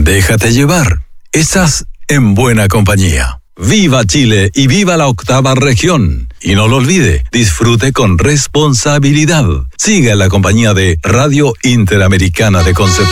Déjate llevar. Estás en buena compañía. ¡Viva Chile y viva la 8ª región! Y no lo olvide, disfrute con responsabilidad. Siga en la compañía de Radio Interamericana de Concepción.